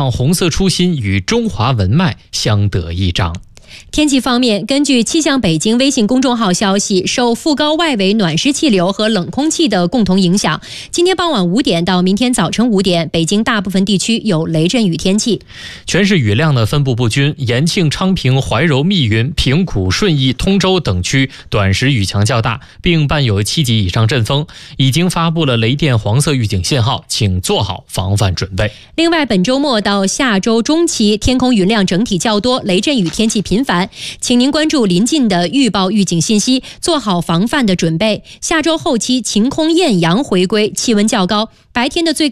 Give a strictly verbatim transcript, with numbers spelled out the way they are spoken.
让红色初心与中华文脉相得益彰。 天气方面，根据气象北京微信公众号消息，受副高外围暖湿气流和冷空气的共同影响，今天傍晚五点到明天早晨五点，北京大部分地区有雷阵雨天气。 全市雨量的分布不均，延庆、昌平、怀柔、密云、平谷、顺义、通州等区短时雨强较大，并伴有七级以上阵风，已经发布了雷电黄色预警信号，请做好防范准备。 另外，本周末到下周中期，天空云量整体较多，雷阵雨天气频繁，请您关注临近的预报预警信息，做好防范的准备。下周后期晴空艳阳回归，气温较高，白天的最